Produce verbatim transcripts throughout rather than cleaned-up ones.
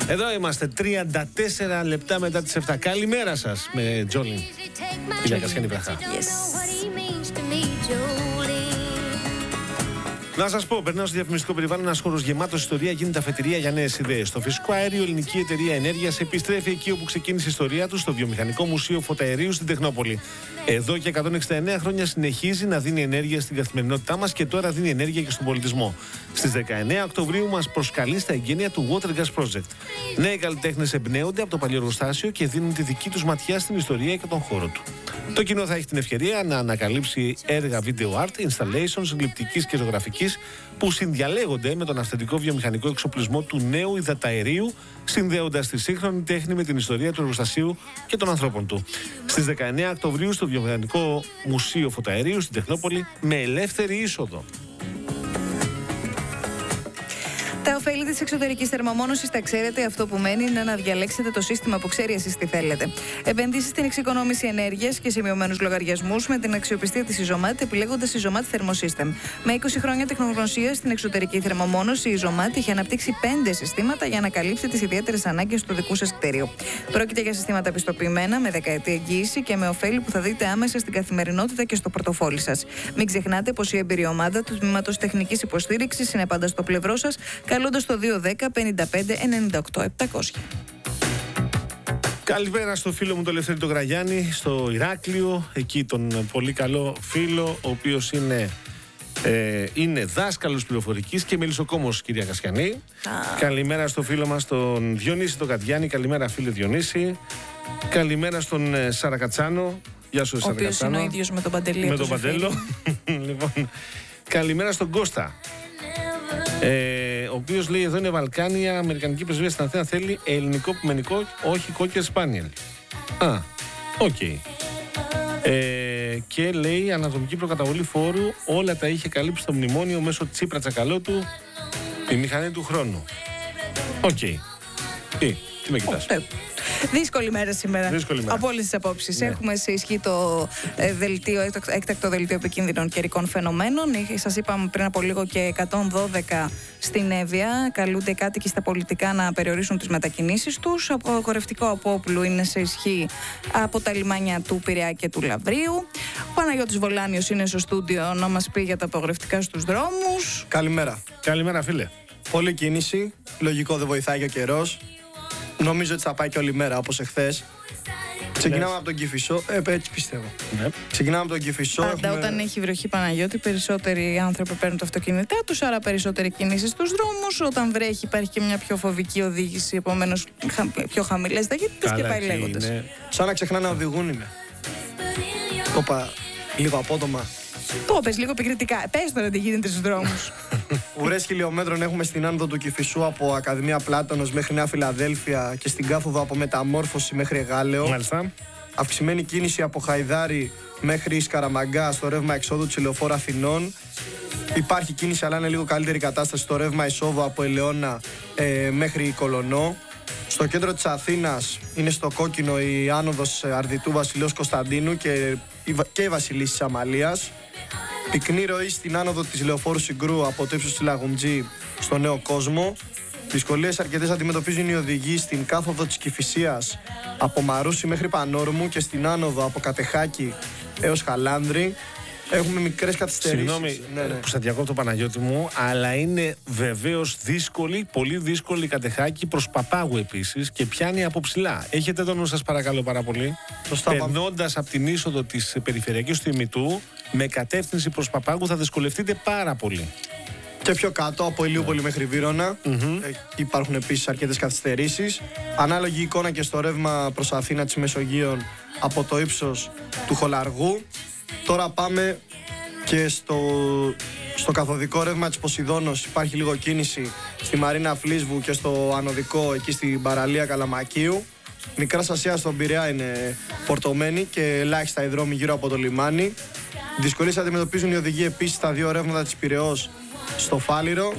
Εδώ είμαστε τριάντα τέσσερα λεπτά μετά τις επτά. Καλημέρα σας με Τζόλιν. Κυρία Κασιανή Βραχά. Yes. Να σας πω, περνάω στο διαφημιστικό περιβάλλον. Ένας χώρος γεμάτος ιστορία γίνεται αφετηρία για νέες ιδέες. Στο φυσικό αέριο, η Ελληνική Εταιρεία Ενέργειας επιστρέφει εκεί όπου ξεκίνησε η ιστορία του, στο Βιομηχανικό Μουσείο Φωταερίου στην Τεχνόπολη. Εδώ και εκατόν εξήντα εννέα χρόνια συνεχίζει να δίνει ενέργεια στην καθημερινότητά μας και τώρα δίνει ενέργεια και στον πολιτισμό. Στις δεκαεννέα Οκτωβρίου μας προσκαλεί στα εγγένεια του Water Gas Project. Νέοι καλλιτέχνες εμπνέονται από το παλιό εργοστάσιο και δίνουν τη δική τους ματιά στην ιστορία και τον χώρο του. Το κοινό θα έχει την ευκαιρία να ανακαλύψει έργα video art, installations, γλυπτικής και ζωγραφικής που συνδιαλέγονται με τον αυθεντικό βιομηχανικό εξοπλισμό του νέου υδαταερίου, συνδέοντας τη σύγχρονη τέχνη με την ιστορία του εργοστασίου και των ανθρώπων του. Στις δεκαεννέα Οκτωβρίου στο Βιομηχανικό Μουσείο Φωταερίου στην Τεχνόπολη με ελεύθερη είσοδο. Τα ωφέλη της εξωτερικής θερμομόνωσης τα ξέρετε. Αυτό που μένει είναι να διαλέξετε το σύστημα που ξέρει εσείς τι θέλετε. Επενδύσεις στην εξοικονόμηση ενέργειας και σε μειωμένους λογαριασμούς με την αξιοπιστία της Ιζωμάτ, επιλέγοντας Ιζωμάτ Thermosystem. Με είκοσι χρόνια τεχνογνωσία στην εξωτερική θερμομόνωση, η Ιζωμάτ έχει αναπτύξει πέντε συστήματα για να καλύψει τις ιδιαίτερες ανάγκες του δικού σας κτίριου. Πρόκειται για συστήματα πιστοποιημένα, με δεκαετή εγγύηση και με ωφέλη που θα δείτε άμεσα στην καθημερινότητα και στο πορτοφόλι σας. Μην ξεχνάτε πως η εμπειριομάδα του Τμήματος Τεχνικής Υποστήριξης είναι πάντα στο πλευρό σας, καλώντας το δύο ένα μηδέν πέντε πέντε ενενήντα οκτώ επτακόσια. Καλημέρα στο φίλο μου τον Ελευθέρη τον Γραγιάννη, στο Ηράκλειο, εκεί τον πολύ καλό φίλο, ο οποίος είναι, ε, είναι δάσκαλος πληροφορικής και μελισσοκόμος, κυρία Κασιανή. Ah. Καλημέρα στο φίλο μας τον Διονύση τον Κατιάνη, καλημέρα φίλε Διονύση. Καλημέρα στον ε, Σαρακατσάνο. Γεια σου, Σαρακατσάνο. Ο οποίος είναι ο ίδιος με τον Παντελή. Με τον Παντέλο. Λοιπόν, καλημέρα στον Κώστα. Ε, ο οποίος λέει εδώ είναι Βαλκάνια, Αμερικανική πρεσβεία στην Αθήνα θέλει ελληνικό ποιμενικό, όχι κόκκερ σπάνιελ. Α, οκ. Okay. Ε, και λέει αναδρομική προκαταβολή φόρου, όλα τα είχε καλύψει το μνημόνιο μέσω Τσίπρα Τσακαλώτου, η μηχανή του χρόνου. Οκ. Okay. Τι, τι με κοιτάς. Oh, Δύσκολη μέρα σήμερα. Δύσκολη μέρα. Από όλες τις απόψεις. Ναι. Έχουμε σε ισχύ το ε, δελτίο, έκτακτο δελτίο επικίνδυνων καιρικών φαινομένων. Σας είπαμε πριν από λίγο και εκατόν δώδεκα στην Εύβοια. Καλούνται οι κάτοικοι στα πολιτικά να περιορίσουν τις μετακινήσεις τους. Απογορευτικό απόπλου είναι σε ισχύ από τα λιμάνια του Πειραιά και του Λαβρίου. Ο Παναγιώτης Βολάνιος είναι στο στούντιο να μας πει για τα απογορευτικά στους δρόμους. Καλημέρα. Καλημέρα, φίλε. Πολλή κίνηση. Λογικό, δεν βοηθάει και ο καιρός. Νομίζω ότι θα πάει και όλη μέρα όπως εχθές. Ξεκινάμε Λες. από τον Κηφισό. Ε, έτσι πιστεύω. Ναι. Ξεκινάμε από τον Κηφισό. Πάντα έχουμε... όταν έχει βροχή, Παναγιώτη, περισσότεροι άνθρωποι παίρνουν τα αυτοκίνητά τους, άρα περισσότερη κίνηση στους δρόμους. Όταν βρέχει, υπάρχει και μια πιο φοβική οδήγηση, επομένως πιο χαμηλές ταχύτητες και πάει λέγοντας. Είναι... Σαν να ξεχνά να οδηγούν είναι. Το είπα λίγο απότομα. Το πες λίγο επικριτικά. Πες τώρα τι γίνεται στους δρόμους. Ουρές χιλιόμετρων έχουμε στην άνοδο του Κηφισού από Ακαδημία Πλάτωνος μέχρι Νέα Φιλαδέλφια και στην κάθοδο από Μεταμόρφωση μέχρι Εγάλεο. Μάλιστα. Αυξημένη κίνηση από Χαϊδάρι μέχρι Σκαραμαγκά στο ρεύμα εξόδου της Ηλεοφόρου Αθηνών. Υπάρχει κίνηση, αλλά είναι λίγο καλύτερη κατάσταση στο ρεύμα εισόδου από Ελαιώνα ε, μέχρι Κολονό. Στο κέντρο της Αθήνας είναι στο κόκκινο η άνοδος Αρδιτού Βασιλέως Κωνσταντίνου και η, και η Βασιλής της Αμαλίας. Πυκνή ροή στην άνοδο της Λεωφόρου Συγκρού από το ύψος της Λαγουμτζή στο Νέο Κόσμο. Δυσκολίες αρκετές αντιμετωπίζουν οι οδηγοί στην κάθοδο της Κηφισίας από Μαρούσι μέχρι Πανόρμου και στην άνοδο από Κατεχάκη έως Χαλάνδρη. Έχουμε μικρές καθυστερήσεις. Συγγνώμη ναι, ναι. που σε διακόπτω, Παναγιώτη μου, αλλά είναι βεβαίως δύσκολη, πολύ δύσκολη η Κατεχάκη προς Παπάγου επίσης και πιάνει από ψηλά. Έχετε το νου σας, παρακαλώ πάρα πολύ. Περνώντας από την είσοδο της περιφερειακής του Ημιτού με κατεύθυνση προς Παπάγου θα δυσκολευτείτε πάρα πολύ. Και πιο κάτω από Ηλιούπολη yeah. μέχρι Βύρωνα mm-hmm. υπάρχουν επίσης αρκετές καθυστερήσεις. Ανάλογη εικόνα και στο ρεύμα προς Αθήνα της Μεσογείων από το ύψος του Χολαργού. Τώρα πάμε και στο, στο καθοδικό ρεύμα της Ποσειδώνος. Υπάρχει λίγο κίνηση στη Μαρίνα Φλίσβου και στο ανωδικό εκεί στην παραλία Καλαμακίου. Μικράς Ασίας στον Πειραιά είναι φορτωμένη και ελάχιστα οι δρόμοι γύρω από το λιμάνι. Δυσκολίες αντιμετωπίζουν οι οδηγοί επίσης στα δύο ρεύματα της Πειραιώς στο Φάληρο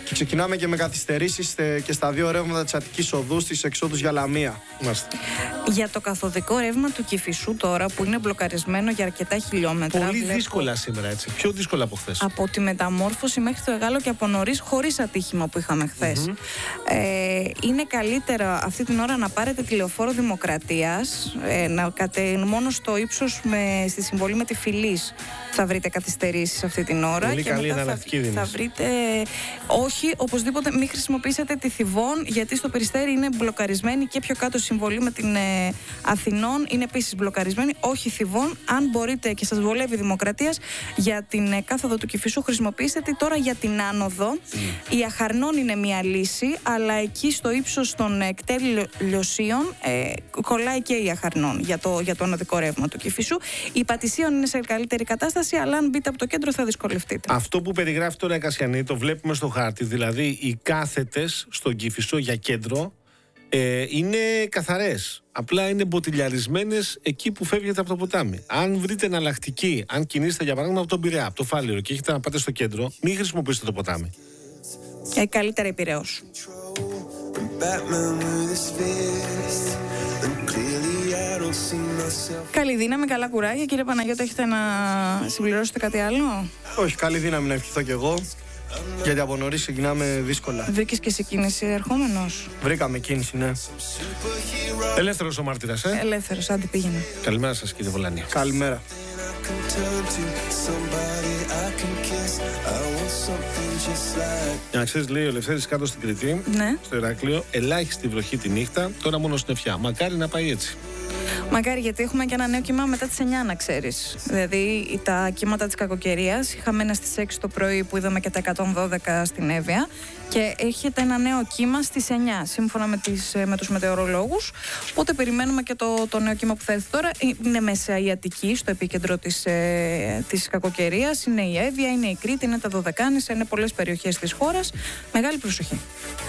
Και ξεκινάμε και με καθυστερήσεις και στα δύο ρεύματα της Αττικής Οδού στις εξόδους για Λαμία. Μάλιστα. Για το καθοδικό ρεύμα του Κηφισού τώρα που είναι μπλοκαρισμένο για αρκετά χιλιόμετρα. Πολύ βλέπω... δύσκολα σήμερα, έτσι. Πιο δύσκολα από χθες. Από τη Μεταμόρφωση μέχρι το Εγάλο και από νωρίς, χωρίς ατύχημα που είχαμε χθες. Mm-hmm. Ε, είναι καλύτερα αυτή την ώρα να πάρετε τηλεοφόρο Δημοκρατίας, ε, να κατε... μόνο στο ύψος με... στη συμβολή με τη Φιλής θα βρείτε καθυστερήσεις αυτή την ώρα. Πολύ και καλή μετά εναλλακτική θα, θα βρείτε. Όχι, οπωσδήποτε μην χρησιμοποιήσετε τη Θηβών, γιατί στο Περιστέρι είναι μπλοκαρισμένη και πιο κάτω συμβολή με την ε, Αθηνών είναι επίσης μπλοκαρισμένη. Όχι Θηβών. Αν μπορείτε και σας βολεύει η Δημοκρατίας, για την ε, κάθοδο του Κηφισού χρησιμοποιήστε τη. Τώρα για την άνοδο. Mm. Η Αχαρνών είναι μια λύση, αλλά εκεί στο ύψος των εκτέλειωσίων ε, κολλάει και η Αχαρνών για το, για το ανωδικό ρεύμα του Κηφισού. Η Πατησίων είναι σε καλύτερη κατάσταση, αλλά αν μπείτε από το κέντρο θα δυσκολευτείτε. Αυτό που περιγράφει τώρα η Κασιανή το βλέπουμε στο χάρτη. Δηλαδή οι κάθετες στον Κηφισό για κέντρο ε, είναι καθαρές. Απλά είναι μποτιλιαρισμένες εκεί που φεύγετε από το ποτάμι. Αν βρείτε εναλλακτική, αν κινείστε για παράδειγμα από τον Πειραιά, από το Φάληρο και έχετε να πάτε στο κέντρο, μην χρησιμοποιήσετε το ποτάμι. Ε, καλύτερα η Πειραιώς. Καλή δύναμη, καλά κουράγια. Κύριε Παναγιώτη, έχετε να συμπληρώσετε κάτι άλλο? Όχι, καλή δύναμη να ευχηθώ κι εγώ. Γιατί από νωρίς ξεκινάμε δύσκολα. Βρήκες και εσύ κίνηση ερχόμενος? Βρήκαμε κίνηση, ναι. Ελεύθερος ο μάρτυρας, ε. Ελεύθερος, άντε πήγαινε. Καλημέρα σας, κύριε Βολάνη. Καλημέρα. Για να ξέρεις, λέει ο Λευθέρης κάτω στην Κρητή, ναι. στο Ηράκλειο, ελάχιστη βροχή τη νύχτα, τώρα μόνο συννεφιά. Μακάρι να πάει έτσι. Μακάρι, γιατί έχουμε και ένα νέο κύμα μετά τις εννιά, να ξέρεις. Δηλαδή τα κύματα της κακοκαιρίας. Είχαμε ένα στις έξι το πρωί που είδαμε και τα εκατόν δώδεκα στην Εύβοια. Και έρχεται ένα νέο κύμα στις εννιά, σύμφωνα με, τις, με τους μετεωρολόγους. Οπότε περιμένουμε και το, το νέο κύμα που θα έρθει τώρα. Είναι μέσα η Αττική, στο επίκεντρο της, ε, της κακοκαιρίας. Είναι η Εύβοια, είναι η Κρήτη, είναι τα Δωδεκάνησα, είναι πολλές περιοχές της χώρας. Μεγάλη προσοχή.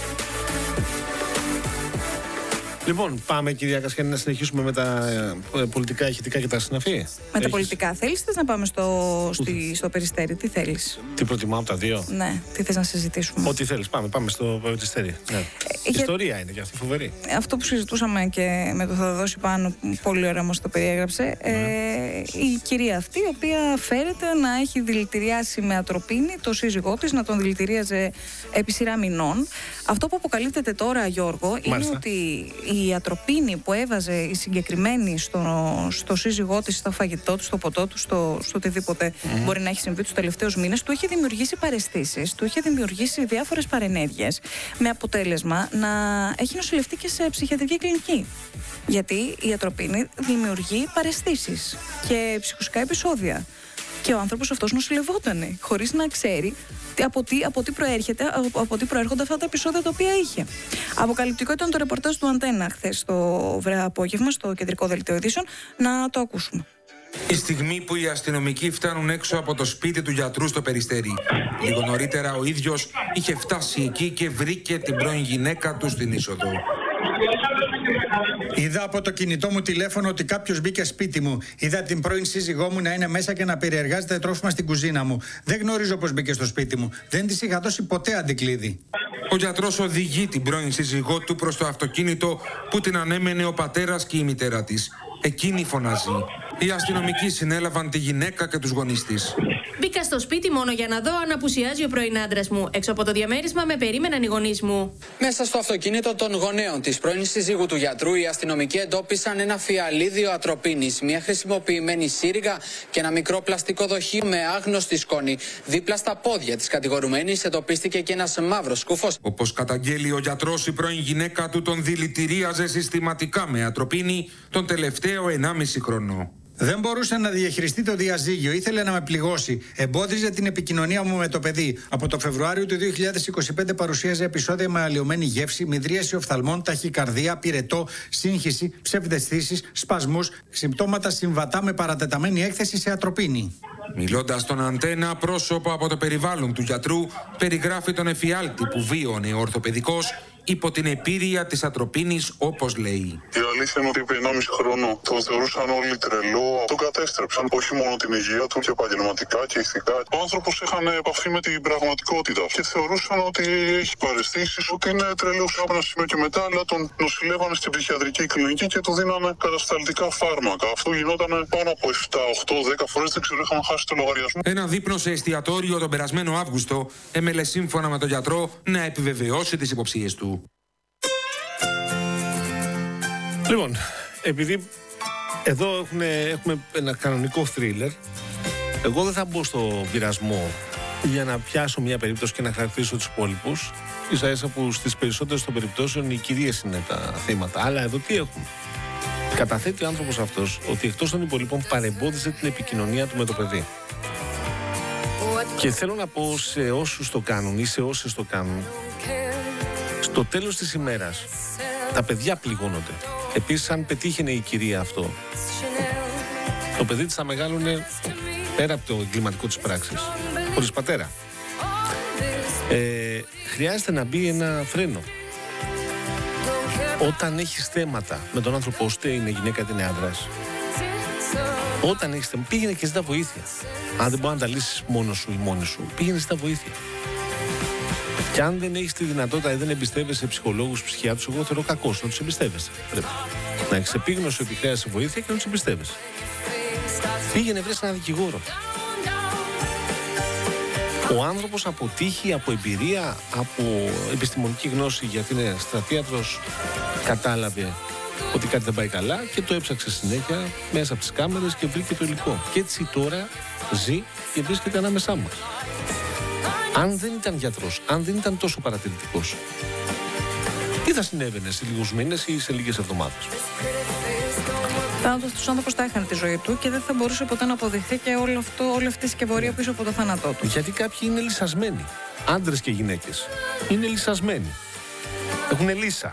Λοιπόν, πάμε κυρία Κασιανή να συνεχίσουμε με τα ε, πολιτικά ηχητικά και τα συναφή. Με Έχεις... τα πολιτικά θέλεις να πάμε στο, στη, στο Περιστέρι, τι θέλεις? Τι προτιμάω από τα δύο? Ναι, τι θες να συζητήσουμε? Ό,τι θέλεις, πάμε, πάμε στο Περιστέρι. Ναι. Ε, Ιστορία για... είναι και αυτή φοβερή. Αυτό που συζητούσαμε και με το Θαδόση πάνω, πολύ ωραία μας το περιέγραψε. Ναι. Ε, η κυρία αυτή, η οποία φέρεται να έχει δηλητηριάσει με ατροπίνη το σύζυγό της, να τον δηλητηρίαζε επί σειρά μηνών. Αυτό που αποκαλύπτεται τώρα, Γιώργο, είναι Μάλιστα. ότι η ατροπίνη που έβαζε η συγκεκριμένη στο, στο σύζυγό της, στο φαγητό του, στο ποτό του, στο, στο οτιδήποτε mm. μπορεί να έχει συμβεί τους τελευταίους μήνες, του είχε δημιουργήσει παραισθήσεις, του είχε δημιουργήσει διάφορες παρενέργειες, με αποτέλεσμα να έχει νοσηλευτεί και σε ψυχιατρική κλινική. Γιατί η ατροπίνη δημιουργεί παραισθήσεις και ψυχοσικά επεισόδια. Και ο άνθρωπος αυτός νοσηλευότανε, χωρίς να ξέρει από τι, από τι προέρχεται, από, από τι προέρχονται αυτά τα επεισόδια τα οποία είχε. Αποκαλυπτικό ήταν το ρεπορτάζ του Αντένα χθες το βράδυ απόγευμα στο κεντρικό δελτίο ειδήσεων. Να το ακούσουμε. Η στιγμή που οι αστυνομικοί φτάνουν έξω από το σπίτι του γιατρού στο Περιστέρι. Λίγο νωρίτερα ο ίδιος είχε φτάσει εκεί και βρήκε την πρώην γυναίκα του στην είσοδο. Είδα από το κινητό μου τηλέφωνο ότι κάποιος μπήκε σπίτι μου. Είδα την πρώην σύζυγό μου να είναι μέσα και να περιεργάζεται τρόφιμα στην κουζίνα μου. Δεν γνωρίζω πώς μπήκε στο σπίτι μου. Δεν της είχα δώσει ποτέ αντικλείδι. Ο γιατρός οδηγεί την πρώην σύζυγό του προς το αυτοκίνητο που την ανέμενε ο πατέρας και η μητέρα της. Εκείνη φωνάζει. Οι αστυνομικοί συνέλαβαν τη γυναίκα και τους γονείς της. Μπήκα στο σπίτι μόνο για να δω αν απουσιάζει ο πρώην άντρας μου. Έξω από το διαμέρισμα με περίμεναν οι γονείς μου. Μέσα στο αυτοκίνητο των γονέων της πρώην σύζυγου του γιατρού, οι αστυνομικοί εντόπισαν ένα φιαλίδιο ατροπίνης, μια χρησιμοποιημένη σύριγγα και ένα μικρό πλαστικό δοχείο με άγνωστη σκόνη. Δίπλα στα πόδια της κατηγορουμένης εντοπίστηκε και ένας μαύρος σκούφος. Όπως καταγγέλει ο γιατρός, η πρώην γυναίκα του τον δηλητηρίαζε συστηματικά με ατροπίνη τον τελευταίο ενάμιση χρόνο. Δεν μπορούσε να διαχειριστεί το διαζύγιο, ήθελε να με πληγώσει. Εμπόδιζε την επικοινωνία μου με το παιδί. Από το Φεβρουάριο του δύο χιλιάδες είκοσι πέντε παρουσίαζε επεισόδια με αλλοιωμένη γεύση, μυδρίαση οφθαλμών, ταχυκαρδία, πυρετό, σύγχυση, ψευδαισθήσεις, σπασμούς, συμπτώματα συμβατά με παρατεταμένη έκθεση σε ατροπίνη. Μιλώντας στον Αντένα, πρόσωπο από το περιβάλλον του γιατρού περιγράφει τον εφιάλτη που βίωνε ο ορθοπαιδικός υπό την επίρρεια της ατροπίνης, όπως λέει. Η αλήθεια είναι ότι επί ενάμιση χρόνο το θεωρούσαν όλοι τρελό. Το κατέστρεψαν όχι μόνο την υγεία του και επαγγελματικά και ηθικά. Ο άνθρωπος είχαν επαφή με την πραγματικότητα και θεωρούσαν ότι έχει παραισθήσεις, ότι είναι τρελός από ένα σημείο και μετά, αλλά τον νοσηλεύανε στην ψυχιατρική κλινική και του δίνανε κατασταλτικά φάρμακα. Αυτό γινόταν πάνω από επτά, οκτώ, δέκα φορές, δεν ξέρω, είχαμε χάσει το λογαριασμό. Ένα δείπνο σε εστιατόριο τον περασμένο Αύγουστο έμελε σύμφωνα με τον γιατρό να επιβεβαιώσει τις υποψίες του. Λοιπόν, επειδή εδώ έχουμε, έχουμε ένα κανονικό θρίλερ, εγώ δεν θα μπω στο πειρασμό για να πιάσω μια περίπτωση και να χαρακτηρίσω τους υπόλοιπους. Ίσα ίσα που στις περισσότερες των περιπτώσεων οι κυρίες είναι τα θύματα. Αλλά εδώ τι έχουμε? Καταθέτει ο άνθρωπος αυτός ότι εκτός των υπολείπων παρεμπόδιζε την επικοινωνία του με το παιδί. Και θέλω να πω σε όσους το κάνουν ή σε όσες το κάνουν, στο τέλος της ημέρας τα παιδιά πληγώνονται. Επίσης, αν πετύχαινε η κυρία αυτό, το παιδί της θα μεγάλωνε πέρα από το εγκληματικό της πράξης, χωρίς πατέρα. Ε, χρειάζεται να μπει ένα φρένο. Όταν έχεις θέματα με τον άνθρωπο, ώστε είναι γυναίκα είτε είναι άντρας, όταν έχεις θέματα, πήγαινε και ζητά βοήθεια. Αν δεν μπορεί να τα λύσεις μόνος σου ή μόνη σου, πήγαινε ζητά βοήθεια. Και αν δεν έχεις τη δυνατότητα ή δεν εμπιστεύεσαι ψυχολόγους, ψυχιάτρους, εγώ θεωρώ κακός να τους εμπιστεύεσαι. Πρέπει να έχεις επίγνωση ότι χρειάζεσαι βοήθεια και να τους εμπιστεύεσαι. Πήγαινε, βρες έναν δικηγόρο. Ο άνθρωπος από τύχη, από εμπειρία, από επιστημονική γνώση, γιατί είναι στρατίατρος, κατάλαβε ότι κάτι δεν πάει καλά και το έψαξε συνέχεια μέσα από τις κάμερες και βρήκε το υλικό. Και έτσι τώρα ζει και βρίσκεται ανάμεσά μας. Αν δεν ήταν γιατρός, αν δεν ήταν τόσο παρατηρητικός, τι θα συνέβαινε σε λίγους μήνες ή σε λίγες εβδομάδες? Πάντως, τους άνθρωπος θα έχανε τη ζωή του και δεν θα μπορούσε ποτέ να αποδειχθεί και όλο αυτό, όλη αυτή η σκευωρία πίσω από το θάνατό του. Γιατί κάποιοι είναι λυσασμένοι. Άντρες και γυναίκες. Είναι λυσασμένοι. Έχουν λύσα.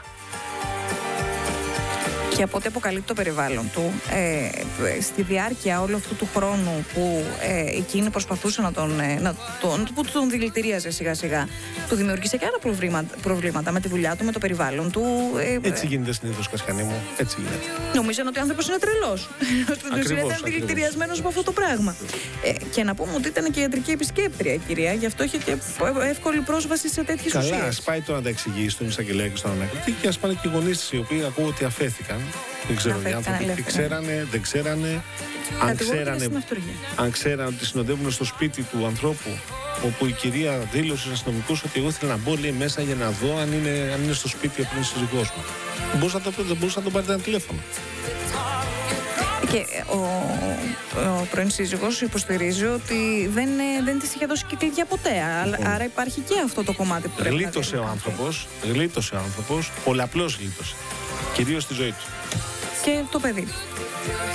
Και από ό,τι αποκαλύπτει το περιβάλλον του, ε, στη διάρκεια όλου αυτού του χρόνου που ε, εκείνη προσπαθούσε να τον, ε, να τον, που τον δηλητηρίαζε σιγά σιγά, του δημιούργησε και άλλα προβλήματα, προβλήματα με τη δουλειά του, με το περιβάλλον του. Ε, Έτσι γίνεται συνήθως, Κασιανή μου. Έτσι γίνεται. Νομίζαν ότι ο άνθρωπος είναι τρελός. Στην ουσία ήταν δηλητηριασμένος από αυτό το πράγμα. Ε, και να πούμε ότι ήταν και ιατρική επισκέπτρια η κυρία, γι' αυτό είχε και εύκολη πρόσβαση σε τέτοιες ουσίες. Καλά, ας πάει τώρα να τα εξηγήσει στον εισαγγελέα και στον ανακριτή και ας πάνε και οι γονείς της, οι οποίοι ακούω ότι αφέθηκαν. Δεν ξέρω οι άνθρωποι τι ξέρανε, δεν ξέρανε. Αν ξέρανε, αν ξέρανε ότι συνοδεύουν στο σπίτι του ανθρώπου, όπου η κυρία δήλωσε στους αστυνομικούς ότι εγώ ήθελα να μπω λέει, μέσα για να δω αν είναι, αν είναι στο σπίτι ο πρώην σύζυγός μου. Δεν μπορούσα να το, δεν μπορούσα να τον πάρετε ένα τηλέφωνο. Και ο, ο πρώην σύζυγος υποστηρίζει ότι δεν, δεν της είχε δώσει και κλειδιά ποτέ. Λοιπόν, άρα υπάρχει και αυτό το κομμάτι που πρέπει να γλίτωσε ο άνθρωπος, γλίτωσε ο άνθρωπος, πολλαπλώς γλίτωσε. Κυρίως στη ζωή του. Και το παιδί.